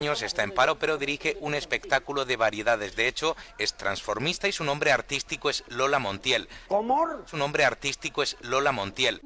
años, está en paro, pero dirige un espectáculo de variedades. De hecho, es transformista y su nombre artístico es Lola Montiel. ¿Cómo? Su nombre artístico es Lola Montiel.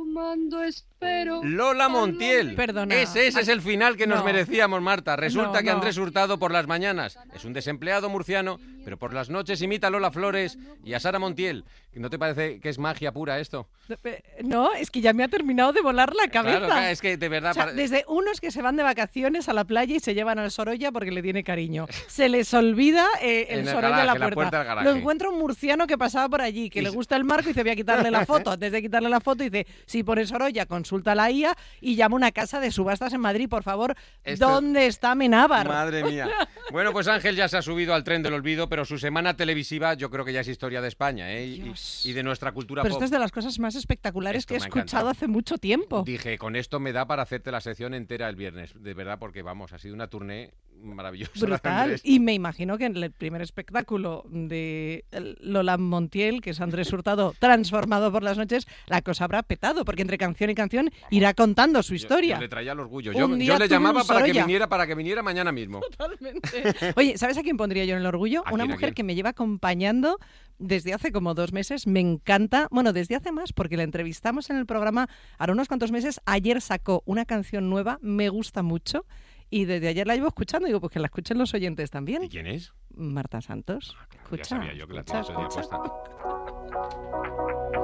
Lola Montiel. Perdona. Ese es el final que nos merecíamos, Marta. Resulta que no. Andrés Hurtado por las mañanas es un desempleado murciano, pero por las noches imita a Lola Flores y a Sara Montiel. ¿No te parece que es magia pura esto? No, es que ya me ha terminado de volar la cabeza. Claro, es que de verdad... O sea, desde unos que se van de vacaciones a la playa y se llevan al Sorolla porque le tiene cariño. Se les olvida el Sorolla a la puerta del garaje. Lo encuentra un murciano que pasaba por allí, que le gusta el marco y dice, voy a quitarle la foto. Antes de quitarle la foto dice, si pone Sorolla, consulta a la IA y llama a una casa de subastas en Madrid, por favor. ¿Dónde está Amenábar? Madre mía. Bueno, pues Ángel ya se ha subido al tren del olvido, pero su semana televisiva yo creo que ya es historia de España, ¿eh? Y de nuestra cultura Pero pop. esto es de las cosas más espectaculares que he escuchado hace mucho tiempo. Dije, con esto me da para hacerte la sección entera el viernes, de verdad, porque vamos, ha sido una tournée maravillosa. Brutal. Y me imagino que en el primer espectáculo de Lola Montiel, que es Andrés Hurtado transformado por las noches, la cosa habrá petado, porque entre canción y canción irá contando su historia. Yo le traía el orgullo. Yo le llamaba para que viniera mañana mismo. Totalmente. Oye, ¿sabes a quién pondría yo en el orgullo? Una mujer que me lleva acompañando desde hace como 2 meses. Me encanta. Bueno, desde hace más, porque la entrevistamos en el programa ahora unos cuantos meses. Ayer sacó una canción nueva, me gusta mucho. Y desde ayer la llevo escuchando. Digo, pues que la escuchen los oyentes también. ¿Y quién es? Marta Santos. Claro, ya sabía yo que la tenía puesta.